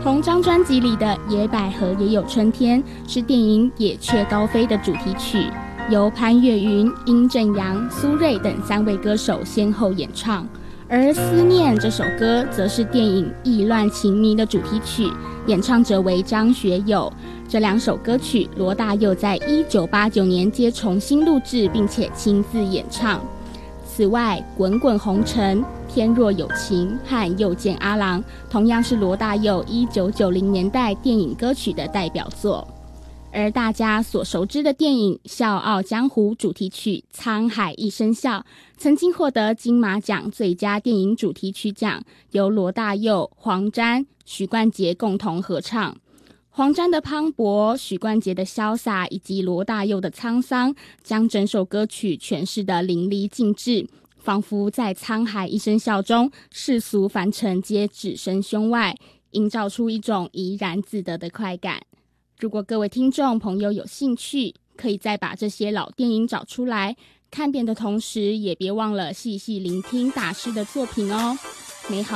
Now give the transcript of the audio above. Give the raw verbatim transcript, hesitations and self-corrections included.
同张专辑里的《野百合也有春天》是电影《野雀高飞》的主题曲，由潘越云、殷正阳、苏芮等三位歌手先后演唱。而《思念》这首歌则是电影《意乱情迷》的主题曲，演唱者为张学友。这两首歌曲，罗大佑在一九八九年皆重新录制，并且亲自演唱。此外，《滚滚红尘》、《天若有情》和《又见阿郎》同样是罗大佑一九九零年代电影歌曲的代表作。而大家所熟知的电影《笑傲江湖》主题曲《沧海一声笑》曾经获得金马奖最佳电影主题曲奖，由罗大佑、黄沾、许冠杰共同合唱。黄沾的磅礴，许冠杰的潇洒，以及罗大佑的沧桑，将整首歌曲诠释得淋漓尽致，仿佛在沧海一声笑中，世俗凡尘皆置身胸外，营造出一种怡然自得的快感。如果各位听众朋友有兴趣，可以再把这些老电影找出来看遍的同时，也别忘了细细聆听大师的作品哦。美好